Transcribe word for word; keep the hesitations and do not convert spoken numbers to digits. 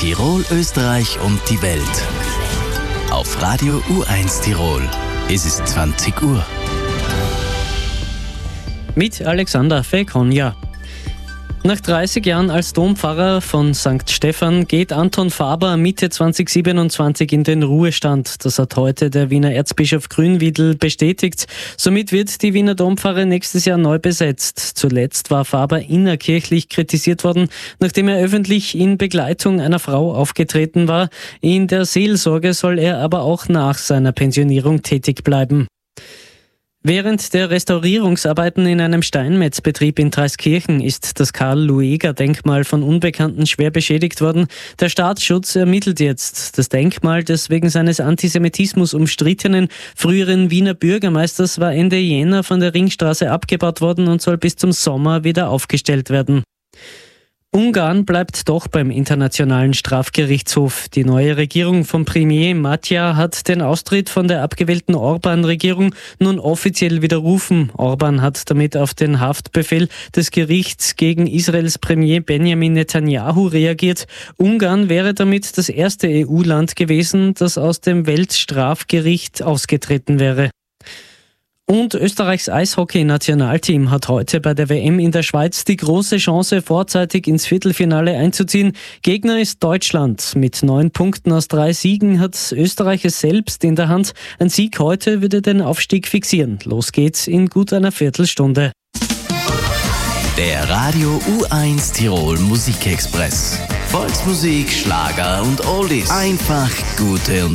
Tirol, Österreich und die Welt. Auf Radio U eins Tirol. Es ist zwanzig Uhr. Mit Alexander Fekonja. Nach dreißig Jahren als Dompfarrer von Sankt Stephan geht Anton Faber Mitte zweitausendsiebenundzwanzig in den Ruhestand. Das hat heute der Wiener Erzbischof Grünwiedl bestätigt. Somit wird die Wiener Dompfarre nächstes Jahr neu besetzt. Zuletzt war Faber innerkirchlich kritisiert worden, nachdem er öffentlich in Begleitung einer Frau aufgetreten war. In der Seelsorge soll er aber auch nach seiner Pensionierung tätig bleiben. Während der Restaurierungsarbeiten in einem Steinmetzbetrieb in Traiskirchen ist das Karl-Lueger-Denkmal von Unbekannten schwer beschädigt worden. Der Staatsschutz ermittelt jetzt. Das Denkmal des wegen seines Antisemitismus umstrittenen früheren Wiener Bürgermeisters war Ende Jänner von der Ringstraße abgebaut worden und soll bis zum Sommer wieder aufgestellt werden. Ungarn bleibt doch beim Internationalen Strafgerichtshof. Die neue Regierung von Premier Matya hat den Austritt von der abgewählten Orban-Regierung nun offiziell widerrufen. Orban hat damit auf den Haftbefehl des Gerichts gegen Israels Premier Benjamin Netanyahu reagiert. Ungarn wäre damit das erste E U-Land gewesen, das aus dem Weltstrafgericht ausgetreten wäre. Und Österreichs Eishockey-Nationalteam hat heute bei der W M in der Schweiz die große Chance, vorzeitig ins Viertelfinale einzuziehen. Gegner ist Deutschland. Mit neun Punkten aus drei Siegen hat Österreich es selbst in der Hand. Ein Sieg heute würde den Aufstieg fixieren. Los geht's in gut einer Viertelstunde. Der Radio U eins Tirol Musikexpress. Volksmusik, Schlager und Oldies. Einfach gute und